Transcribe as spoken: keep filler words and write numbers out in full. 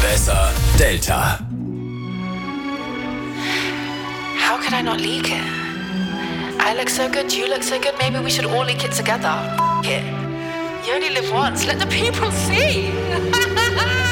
Besser Delta. How could I not leak it? I look so good, you look so good, maybe we should all leak it together. F- it. You only live once, let the people see.